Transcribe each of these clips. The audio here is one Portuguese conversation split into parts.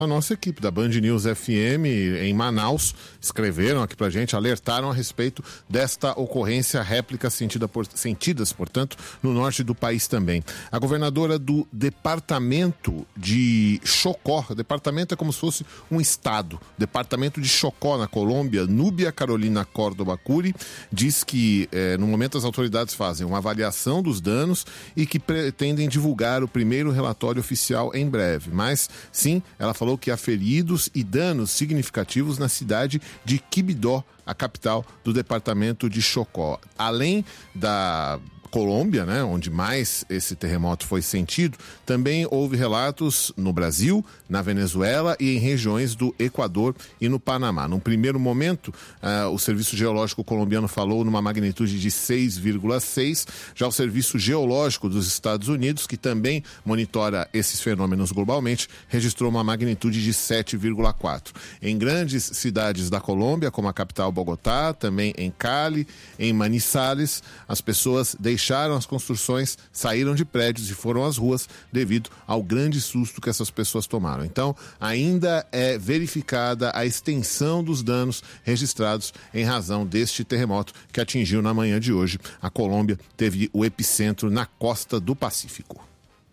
A nossa equipe da Band News FM em Manaus escreveram aqui pra gente, alertaram a respeito desta ocorrência, réplicas sentidas, portanto, no norte do país também. A governadora do departamento de Chocó, departamento é como se fosse um estado, departamento de Chocó, na Colômbia, Núbia Carolina Córdoba Curi, diz que no momento as autoridades fazem uma avaliação dos danos e que pretendem divulgar o primeiro relatório oficial em breve. Mas, sim, ela falou que há feridos e danos significativos na cidade de Quibdó, a capital do departamento de Chocó. Além da Colômbia, né, onde mais esse terremoto foi sentido, também houve relatos no Brasil, na Venezuela e em regiões do Equador e no Panamá. Num primeiro momento, o Serviço Geológico colombiano falou numa magnitude de 6,6. Já o Serviço Geológico dos Estados Unidos, que também monitora esses fenômenos globalmente, registrou uma magnitude de 7,4. Em grandes cidades da Colômbia, como a capital Bogotá, também em Cali, em Manizales, as pessoas deixaram as construções, saíram de prédios e foram às ruas devido ao grande susto que essas pessoas tomaram. Então, ainda é verificada a extensão dos danos registrados em razão deste terremoto que atingiu na manhã de hoje. A Colômbia teve o epicentro na costa do Pacífico.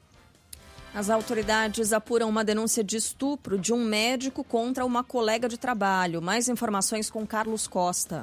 As autoridades apuram uma denúncia de estupro de um médico contra uma colega de trabalho. Mais informações com Carlos Costa.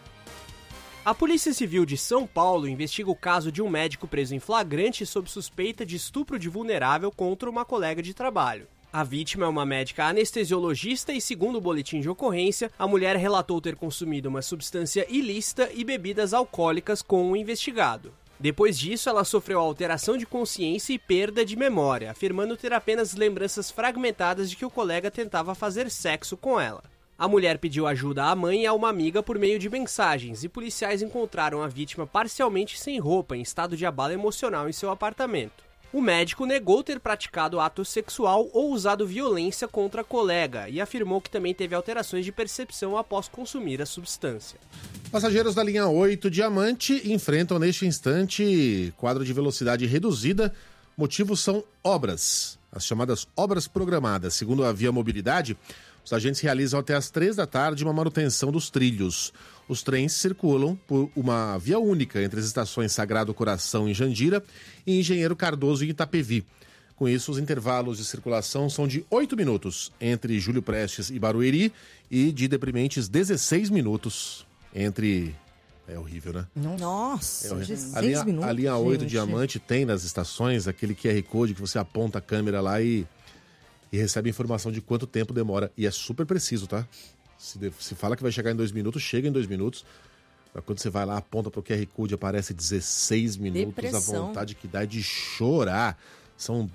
A Polícia Civil de São Paulo investiga o caso de um médico preso em flagrante sob suspeita de estupro de vulnerável contra uma colega de trabalho. A vítima é uma médica anestesiologista e, segundo o boletim de ocorrência, a mulher relatou ter consumido uma substância ilícita e bebidas alcoólicas com o investigado. Depois disso, ela sofreu alteração de consciência e perda de memória, afirmando ter apenas lembranças fragmentadas de que o colega tentava fazer sexo com ela. A mulher pediu ajuda à mãe e a uma amiga por meio de mensagens, e policiais encontraram a vítima parcialmente sem roupa, em estado de abalo emocional em seu apartamento. O médico negou ter praticado ato sexual ou usado violência contra a colega e afirmou que também teve alterações de percepção após consumir a substância. Passageiros da linha 8 Diamante enfrentam neste instante quadro de velocidade reduzida. Motivos são obras, as chamadas obras programadas. Segundo a Via Mobilidade, os agentes realizam até às 3 da tarde uma manutenção dos trilhos. Os trens circulam por uma via única entre as estações Sagrado Coração em Jandira e Engenheiro Cardoso em Itapevi. Com isso, os intervalos de circulação são de 8 minutos entre Júlio Prestes e Barueri e de deprimentes 16 minutos entre... É horrível, né? Nossa, é horrível. 16 minutos, a linha 8 gente. Diamante tem nas estações aquele QR Code que você aponta a câmera lá e recebe informação de quanto tempo demora. E é super preciso, tá? Se fala que vai chegar em 2 minutos, chega em 2 minutos. Mas quando você vai lá, aponta pro QR Code, aparece 16 minutos. Depressão. A vontade que dá de chorar. São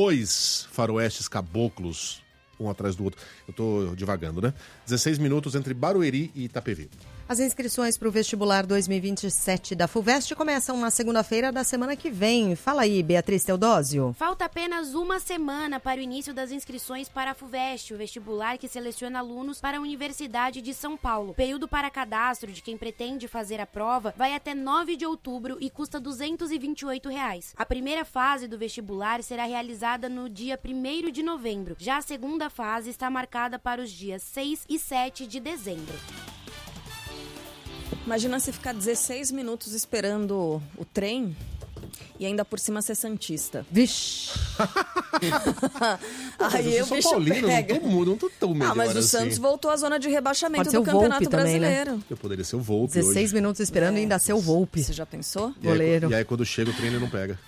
2 faroestes caboclos, um atrás do outro. Eu tô divagando, né? 16 minutos entre Barueri e Itapevi. As inscrições para o vestibular 2027 da FUVEST começam na segunda-feira da semana que vem. Fala aí, Beatriz Teodósio. Falta apenas uma semana para o início das inscrições para a FUVEST, o vestibular que seleciona alunos para a Universidade de São Paulo. O período para cadastro de quem pretende fazer a prova vai até 9 de outubro e custa R$ 228. A primeira fase do vestibular será realizada no dia 1º de novembro. Já a segunda fase está marcada para os dias 6 e 7 de dezembro. Imagina você ficar 16 minutos esperando o trem e ainda por cima ser santista. Vixe! Aí o bicho pega. Não tô tão melhor mas o assim. Santos voltou à zona de rebaixamento Pode ser do o Volpi Campeonato também, Brasileiro. né? Eu poderia ser o Volpi 16 hoje. minutos esperando e ainda ser o Volpi. Você já pensou? Goleiro. E aí quando chega o trem ele não pega.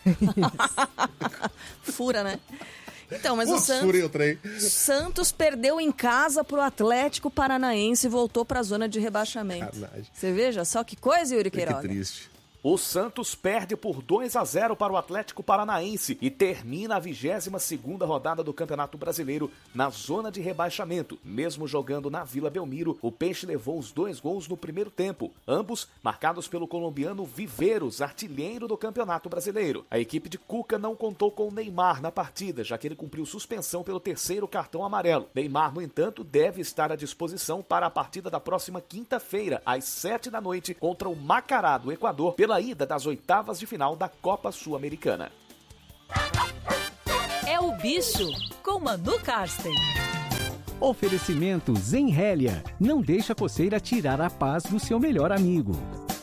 Fura, né? Então, mas Furei o trem. Santos perdeu em casa pro Atlético Paranaense e voltou pra zona de rebaixamento. Caralho. Você veja só que coisa, Yuri Queiroga. Que triste. O Santos perde por 2-0 para o Atlético Paranaense e termina a 22ª rodada do Campeonato Brasileiro na zona de rebaixamento. Mesmo jogando na Vila Belmiro, o Peixe levou os 2 gols no primeiro tempo, ambos marcados pelo colombiano Viveiros, artilheiro do Campeonato Brasileiro. A equipe de Cuca não contou com o Neymar na partida, já que ele cumpriu suspensão pelo 3º cartão amarelo. Neymar, no entanto, deve estar à disposição para a partida da próxima quinta-feira, às 7 da noite, contra o Macará do Equador, pela ida das oitavas de final da Copa Sul-Americana. É o Bicho, com Manu Karsten. Oferecimento Zenrélia. Não deixa a coceira tirar a paz do seu melhor amigo.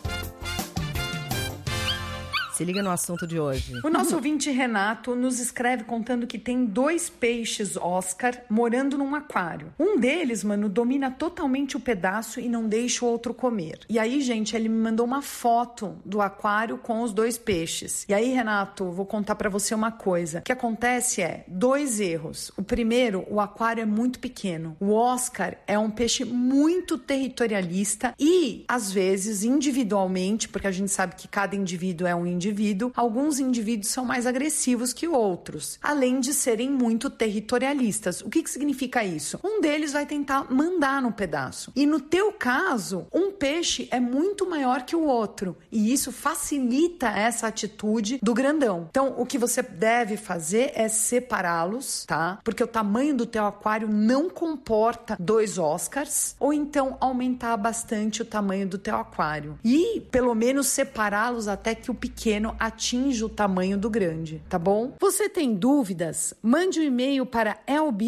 Se liga no assunto de hoje. O nosso ouvinte Renato nos escreve contando que tem 2 peixes Oscar morando num aquário. Um deles, mano, domina totalmente o pedaço e não deixa o outro comer. E aí, gente, ele me mandou uma foto do aquário com os 2 peixes. E aí, Renato, vou contar pra você uma coisa. O que acontece 2 erros. O primeiro, o aquário é muito pequeno. O Oscar é um peixe muito territorialista e, às vezes, individualmente, porque a gente sabe que cada indivíduo é um indivíduo, alguns indivíduos são mais agressivos que outros, além de serem muito territorialistas. O que significa isso? Um deles vai tentar mandar no pedaço. E no teu caso, um peixe é muito maior que o outro. E isso facilita essa atitude do grandão. Então, o que você deve fazer é separá-los, tá? Porque o tamanho do teu aquário não comporta 2 Oscars. Ou então, aumentar bastante o tamanho do teu aquário. E, pelo menos, separá-los até que o pequeno atinja o tamanho do grande, tá bom? Você tem dúvidas? Mande um e-mail para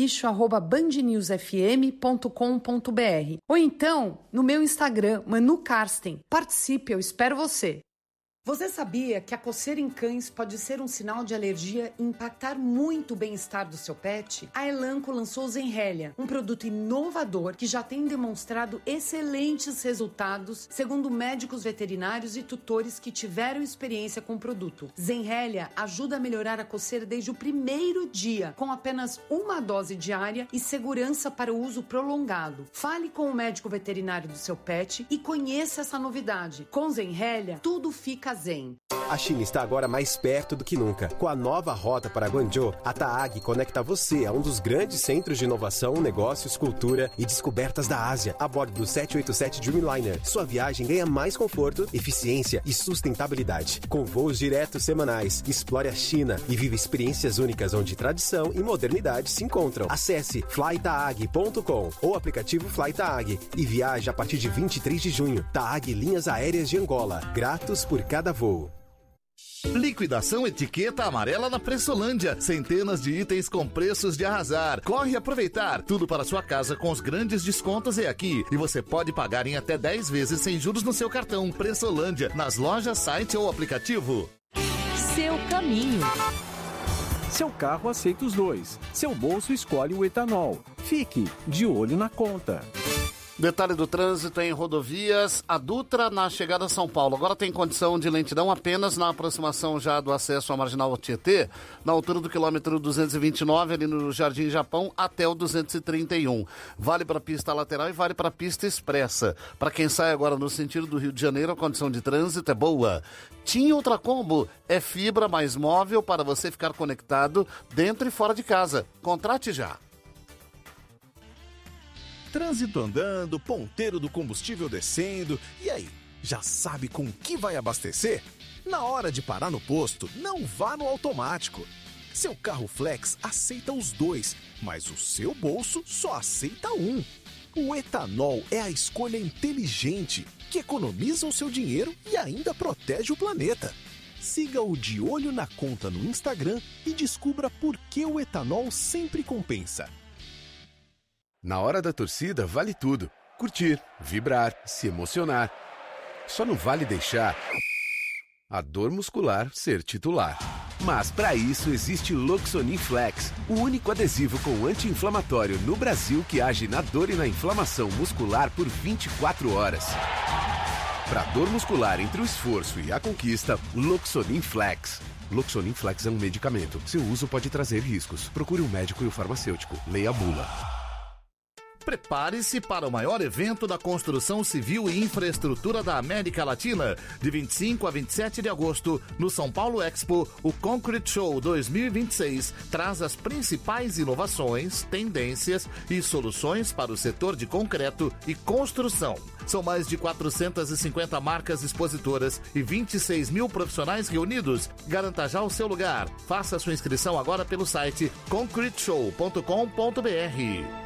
elbicho@bandnewsfm.com.br ou então no meu Instagram, Manu Karsten. Participe, eu espero você. Você sabia que a coceira em cães pode ser um sinal de alergia e impactar muito o bem-estar do seu pet? A Elanco lançou o Zenrélia, um produto inovador que já tem demonstrado excelentes resultados, segundo médicos veterinários e tutores que tiveram experiência com o produto. Zenrélia ajuda a melhorar a coceira desde o primeiro dia, com apenas uma dose diária e segurança para o uso prolongado. Fale com o médico veterinário do seu pet e conheça essa novidade. Com Zenrélia, tudo fica zen. A China está agora mais perto do que nunca. Com a nova rota para Guangzhou, a TAAG conecta você a um dos grandes centros de inovação, negócios, cultura e descobertas da Ásia, a bordo do 787 Dreamliner. Sua viagem ganha mais conforto, eficiência e sustentabilidade. Com voos diretos semanais, explore a China e viva experiências únicas onde tradição e modernidade se encontram. Acesse flytaag.com ou aplicativo FlyTaag e viaje a partir de 23 de junho. TAAG Linhas Aéreas de Angola. Gratos por cada voo. Liquidação etiqueta amarela na Pressolândia. Centenas de itens com preços de arrasar. Corre aproveitar. Tudo para sua casa com os grandes descontos é aqui. E você pode pagar em até 10 vezes sem juros no seu cartão. Pressolândia, nas lojas, site ou aplicativo. Seu caminho. Seu carro aceita os 2. Seu bolso escolhe o etanol. Fique de olho na conta. Detalhe do trânsito em rodovias, a Dutra na chegada a São Paulo. Agora tem condição de lentidão apenas na aproximação já do acesso à Marginal Tietê, na altura do quilômetro 229, ali no Jardim Japão, até o 231. Vale para a pista lateral e vale para a pista expressa. Para quem sai agora no sentido do Rio de Janeiro, a condição de trânsito é boa. TIM Ultracombo é fibra mais móvel para você ficar conectado dentro e fora de casa. Contrate já. Trânsito andando, ponteiro do combustível descendo. E aí, já sabe com que vai abastecer? Na hora de parar no posto, não vá no automático. Seu carro flex aceita os 2, mas o seu bolso só aceita um. O etanol é a escolha inteligente, que economiza o seu dinheiro e ainda protege o planeta. Siga o De Olho na Conta no Instagram e descubra por que o etanol sempre compensa. Na hora da torcida, vale tudo. Curtir, vibrar, se emocionar. Só não vale deixar a dor muscular ser titular. Mas para isso existe Loxonin Flex, o único adesivo com anti-inflamatório no Brasil que age na dor e na inflamação muscular por 24 horas. Para dor muscular entre o esforço e a conquista, Loxonin Flex. Loxonin Flex é um medicamento. Seu uso pode trazer riscos. Procure um médico e o farmacêutico. Leia a bula. Prepare-se para o maior evento da construção civil e infraestrutura da América Latina. De 25 a 27 de agosto, no São Paulo Expo, o Concrete Show 2026 traz as principais inovações, tendências e soluções para o setor de concreto e construção. São mais de 450 marcas expositoras e 26 mil profissionais reunidos. Garanta já o seu lugar. Faça sua inscrição agora pelo site concreteshow.com.br.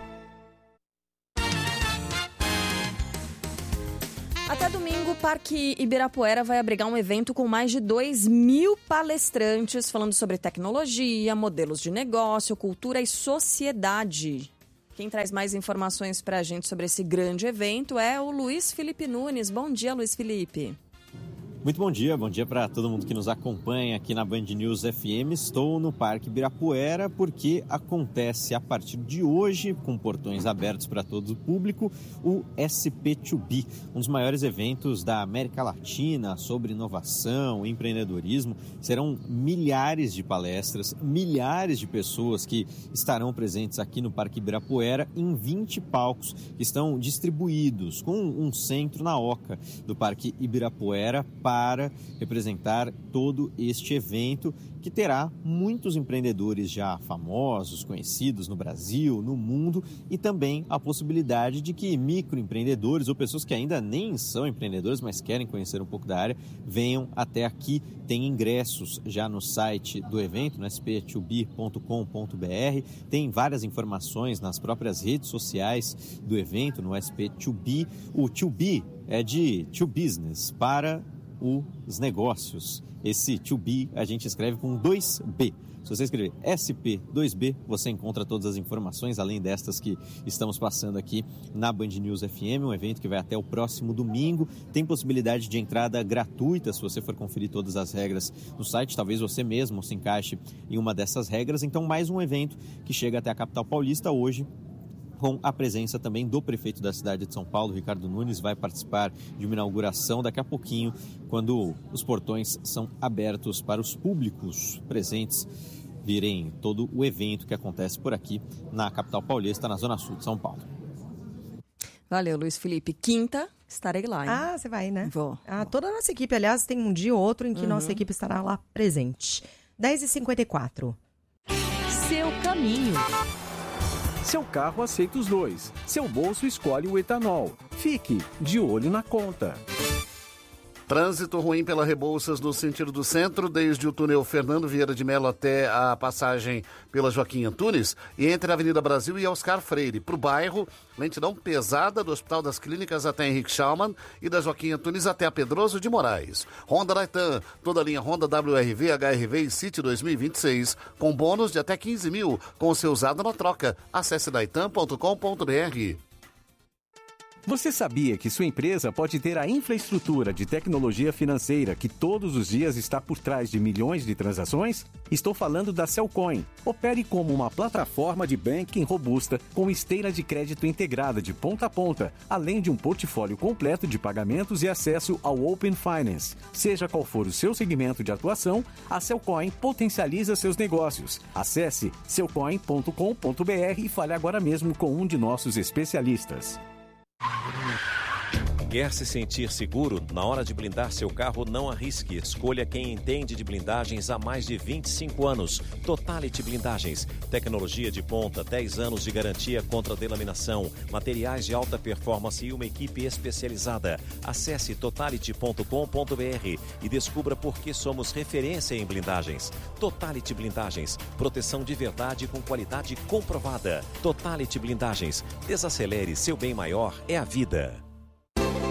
Até domingo, o Parque Ibirapuera vai abrigar um evento com mais de 2.000 palestrantes falando sobre tecnologia, modelos de negócio, cultura e sociedade. Quem traz mais informações para a gente sobre esse grande evento é o Luiz Felipe Nunes. Bom dia, Luiz Felipe. Muito bom dia para todo mundo que nos acompanha aqui na Band News FM. Estou no Parque Ibirapuera porque acontece a partir de hoje, com portões abertos para todo o público, o SP2B, um dos maiores eventos da América Latina sobre inovação, empreendedorismo. Serão milhares de palestras, milhares de pessoas que estarão presentes aqui no Parque Ibirapuera em 20 palcos que estão distribuídos com um centro na Oca do Parque Ibirapuera para representar todo este evento que terá muitos empreendedores já famosos, conhecidos no Brasil, no mundo, e também a possibilidade de que microempreendedores ou pessoas que ainda nem são empreendedores, mas querem conhecer um pouco da área, venham até aqui. Tem ingressos já no site do evento, no sp2b.com.br, tem várias informações nas próprias redes sociais do evento, no SP2B. O 2B é de to business, para os negócios. Esse 2B a gente escreve com 2B. Se você escrever SP2B, você encontra todas as informações, além destas que estamos passando aqui na Band News FM, um evento que vai até o próximo domingo. Tem possibilidade de entrada gratuita, se você for conferir todas as regras no site. Talvez você mesmo se encaixe em uma dessas regras. Então, mais um evento que chega até a capital paulista hoje, com a presença também do prefeito da cidade de São Paulo, Ricardo Nunes, vai participar de uma inauguração daqui a pouquinho, quando os portões são abertos para os públicos presentes virem todo o evento que acontece por aqui na capital paulista, na zona sul de São Paulo. Valeu, Luiz Felipe. Quinta, estarei lá, hein? Ah, você vai, né? Vou. Toda a nossa equipe, aliás, tem um dia ou outro em que nossa equipe estará lá presente. 10h54. Seu caminho. Seu carro aceita os dois. Seu bolso escolhe o etanol. Fique de olho na conta. Trânsito ruim pela Rebouças no sentido do centro, desde o túnel Fernando Vieira de Mello até a passagem pela Joaquim Antunes e entre a Avenida Brasil e Oscar Freire. Para o bairro, lentidão pesada do Hospital das Clínicas até Henrique Schaumann e da Joaquim Antunes até a Pedroso de Moraes. Honda Daitan, toda a linha Honda WRV, HRV e City 2026, com bônus de até 15 mil, com o seu usado na troca. Acesse daitan.com.br. Você sabia que sua empresa pode ter a infraestrutura de tecnologia financeira que todos os dias está por trás de milhões de transações? Estou falando da Cellcoin. Opere como uma plataforma de banking robusta com esteira de crédito integrada de ponta a ponta, além de um portfólio completo de pagamentos e acesso ao Open Finance. Seja qual for o seu segmento de atuação, a Cellcoin potencializa seus negócios. Acesse cellcoin.com.br e fale agora mesmo com um de nossos especialistas. Quer se sentir seguro? Na hora de blindar seu carro, não arrisque. Escolha quem entende de blindagens há mais de 25 anos. Totality Blindagens. Tecnologia de ponta, 10 anos de garantia contra delaminação, materiais de alta performance e uma equipe especializada. Acesse totality.com.br e descubra por que somos referência em blindagens. Totality Blindagens. Proteção de verdade com qualidade comprovada. Totality Blindagens. Desacelere, seu bem maior é a vida.